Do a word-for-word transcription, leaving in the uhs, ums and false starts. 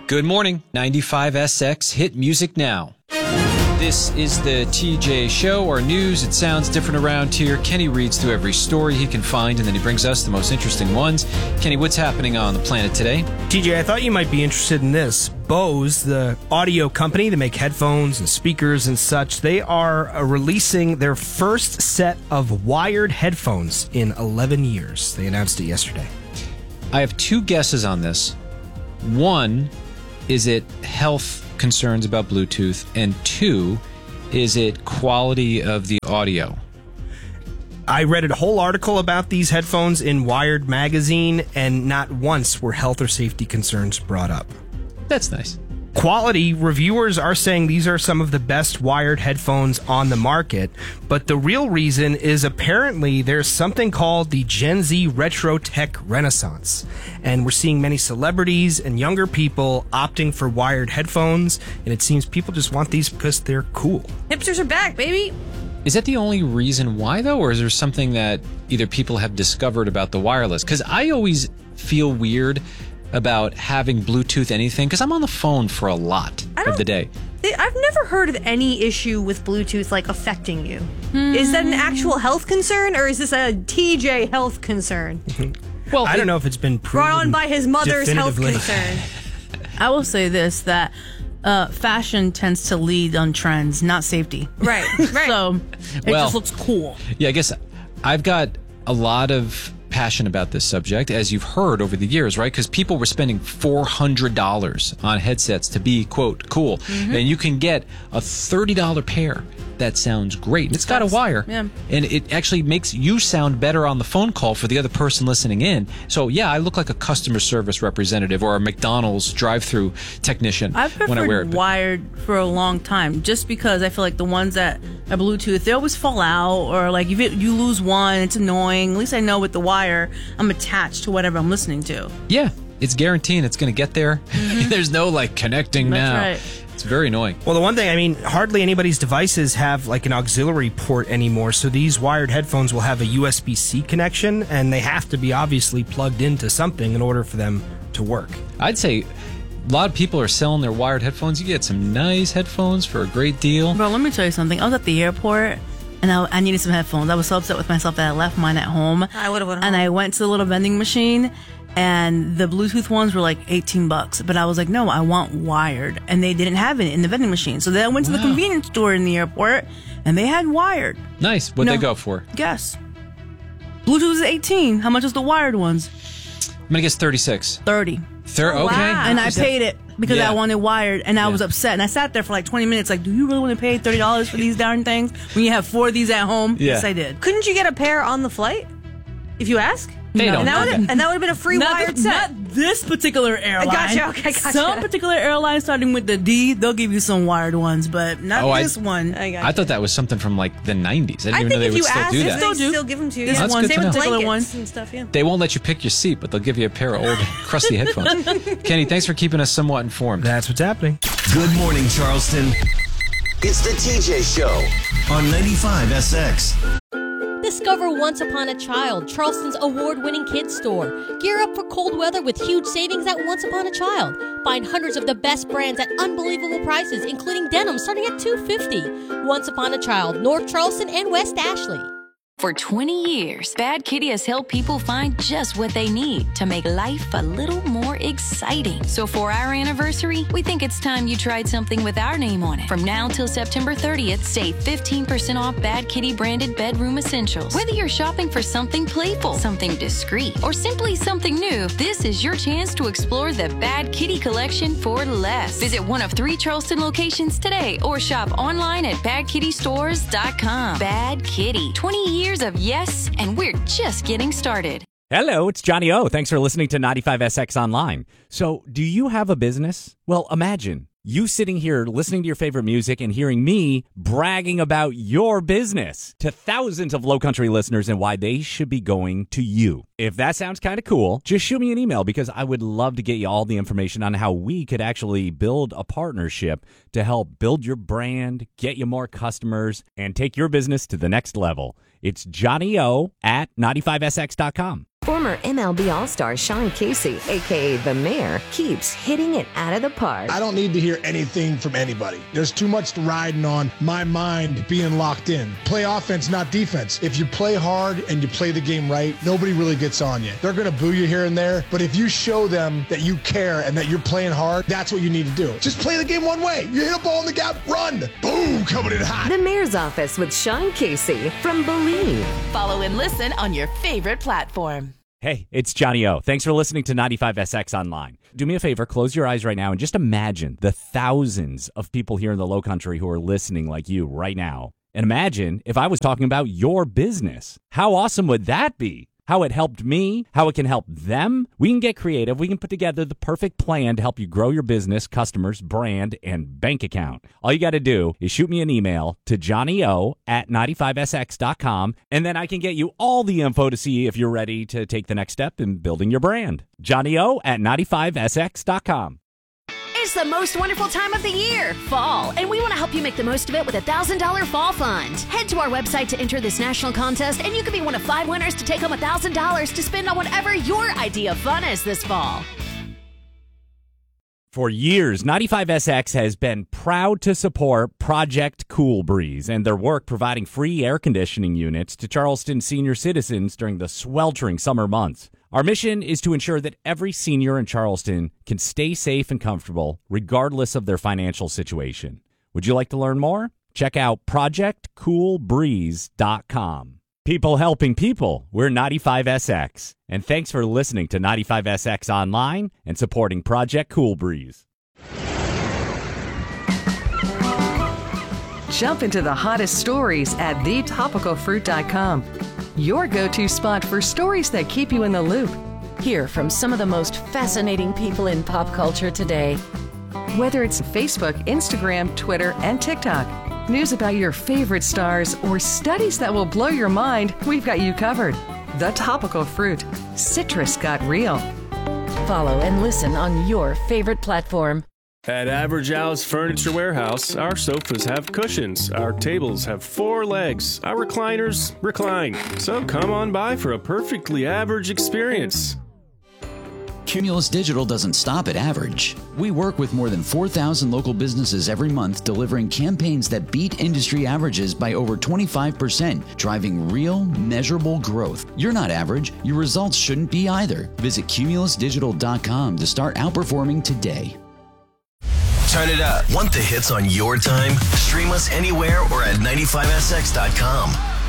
Good morning. ninety-five S X hit music now. This is the T J Show, our news. It sounds different around here. Kenny reads through every story he can find, and then he brings us the most interesting ones. Kenny, what's happening on the planet today? T J, I thought you might be interested in this. Bose, the audio company that make headphones and speakers and such, they are uh, releasing their first set of wired headphones in eleven years. They announced it yesterday. I have two guesses on this. One, is it health concerns about Bluetooth? And two, is it quality of the audio? I read a whole article about these headphones in Wired magazine, and not once were health or safety concerns brought up. That's nice. Quality, reviewers are saying these are some of the best wired headphones on the market, but the real reason is apparently there's something called the Gen Z retro tech renaissance, and we're seeing many celebrities and younger people opting for wired headphones, and it seems people just want these because they're cool. Hipsters are back, baby. Is that the only reason why, though, or is there something that either people have discovered about the wireless? Because I always feel weird about having Bluetooth anything, because I'm on the phone for a lot of the day. I've never heard of any issue with Bluetooth like affecting you. Mm. Is that an actual health concern, or is this a T J health concern? Well, I don't know if it's been proven brought on by his mother's health concern. I will say this, that uh, fashion tends to lead on trends, not safety. Right, right. So it well, just looks cool. Yeah, I guess I've got a lot of passion about this subject, as you've heard over the years, right? Because people were spending four hundred dollars on headsets to be, quote, cool. Mm-hmm. And you can get a thirty dollars pair that sounds great. It's got a wire. Yeah. And it actually makes you sound better on the phone call for the other person listening in. So, yeah, I look like a customer service representative or a McDonald's drive-through technician I've when I wear it. I've wired for a long time, just because I feel like the ones that are Bluetooth, they always fall out, or like if it, you lose one, it's annoying. At least I know with the wire, I'm attached to whatever I'm listening to. Yeah, it's guaranteeing it's going to get there. Mm-hmm. There's no, like, connecting That's now. Right. It's very annoying. Well, the one thing, I mean, hardly anybody's devices have like an auxiliary port anymore, so these wired headphones will have a U S B C connection, and they have to be obviously plugged into something in order for them to work. I'd say a lot of people are selling their wired headphones. You get some nice headphones for a great deal. Bro, let me tell you something. I was at the airport, and I, I needed some headphones. I was so upset with myself that I left mine at home. I would have went home. And I went to the little vending machine, and the Bluetooth ones were like eighteen bucks. But I was like, no, I want wired. And they didn't have it in the vending machine. So then I went to Wow. the convenience store in the airport, and they had wired. Nice. What'd No. they go for? Guess. Bluetooth is eighteen. How much is the wired ones? I'm going to guess thirty-six. thirty. Thir- Oh, okay. wow. And I paid it because Yeah. I wanted wired, and I Yeah. was upset. And I sat there for like twenty minutes like, do you really want to pay thirty dollars for these darn things when you have four of these at home? Yeah. Yes, I did. Couldn't you get a pair on the flight if you ask? They No. don't And that do would that. and that would have been a free Not, wired the- set. not this particular airline. gotcha, okay, gotcha. Some particular airline starting with the D, they'll give you some wired ones, but not Oh, I- this one. I got I thought that was something from like the nineties. I didn't I even think know they if would you still ask, do they that. Still do. still give them to you. This yeah. That's one, good same to know. particular Blankets one. and stuff, yeah. They won't let you pick your seat, but they'll give you a pair of old, crusty headphones. Kenny, thanks for keeping us somewhat informed. That's what's happening. Good morning, Charleston. It's the T J Show on ninety-five S X. Discover Once Upon a Child, Charleston's award-winning kids store. Gear up for cold weather with huge savings at Once Upon a Child. Find hundreds of the best brands at unbelievable prices, including denim starting at two dollars and fifty cents. Once Upon a Child, North Charleston and West Ashley. For twenty years, Bad Kitty has helped people find just what they need to make life a little more exciting. So for our anniversary, we think it's time you tried something with our name on it. From now till September thirtieth, save fifteen percent off Bad Kitty branded bedroom essentials. Whether you're shopping for something playful, something discreet, or simply something new, this is your chance to explore the Bad Kitty collection for less. Visit one of three Charleston locations today or shop online at bad kitty stores dot com. Bad Kitty, twenty years of yes, and we're just getting started. Hello, it's Johnny O. Thanks for listening to ninety-five S X Online. So, do you have a business? Well, imagine you sitting here listening to your favorite music and hearing me bragging about your business to thousands of Low Country listeners and why they should be going to you. If that sounds kind of cool, just shoot me an email because I would love to get you all the information on how we could actually build a partnership to help build your brand, get you more customers, and take your business to the next level. It's Johnny O at ninety-five S X dot com. For Former M L B All-Star Sean Casey, a k a. The Mayor, keeps hitting it out of the park. I don't need to hear anything from anybody. There's too much riding on my mind being locked in. Play offense, not defense. If you play hard and you play the game right, nobody really gets on you. They're going to boo you here and there, but if you show them that you care and that you're playing hard, that's what you need to do. Just play the game one way. You hit a ball in the gap, run. Boom, coming in hot. The Mayor's Office with Sean Casey from Believe. Follow and listen on your favorite platform. Hey, it's Johnny O. Thanks for listening to ninety-five S X Online. Do me a favor, close your eyes right now and just imagine the thousands of people here in the Lowcountry who are listening like you right now. And imagine if I was talking about your business. How awesome would that be? How it helped me, how it can help them. We can get creative. We can put together the perfect plan to help you grow your business, customers, brand, and bank account. All you got to do is shoot me an email to johnnyo at ninety-five S X dot com, and then I can get you all the info to see if you're ready to take the next step in building your brand. johnnyo at ninety-five S X dot com. It's the most wonderful time of the year, fall, and we want to help you make the most of it with a one thousand dollars Fall Fund. Head to our website to enter this national contest, and you could be one of five winners to take home one thousand dollars to spend on whatever your idea of fun is this fall. For years, ninety-five S X has been proud to support Project Cool Breeze and their work providing free air conditioning units to Charleston senior citizens during the sweltering summer months. Our mission is to ensure that every senior in Charleston can stay safe and comfortable regardless of their financial situation. Would you like to learn more? Check out project cool breeze dot com. People helping people, we're ninety-five S X. And thanks for listening to ninety-five S X Online and supporting Project Cool Breeze. Jump into the hottest stories at the topical fruit dot com. Your go-to spot for stories that keep you in the loop. Hear from some of the most fascinating people in pop culture today. Whether it's Facebook, Instagram, Twitter, and TikTok, news about your favorite stars, or studies that will blow your mind, we've got you covered. The Topical Fruit. Citrus got real. Follow and listen on your favorite platform. At Average Al's Furniture Warehouse, our sofas have cushions, our tables have four legs, our recliners recline. So come on by for a perfectly average experience. Cumulus Digital doesn't stop at average. We work with more than four thousand local businesses every month, delivering campaigns that beat industry averages by over twenty-five percent, driving real, measurable growth. You're not average. Your results shouldn't be either. Visit cumulus digital dot com to start outperforming today. Turn it up. Want the hits on your time? Stream us anywhere or at ninety-five S X dot com.